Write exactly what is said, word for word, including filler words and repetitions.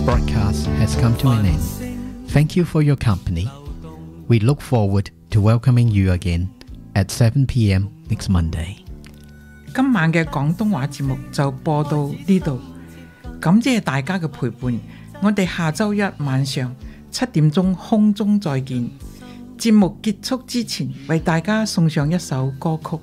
broadcast has come to an end. Thank you for your company. We look forward to welcoming you again at seven p m next Monday. 今晚嘅廣東話節目就播到呢度，感謝大家嘅陪伴。我哋下週一晚上七點鐘空中再見。節目結束之前，為大家送上一首歌曲。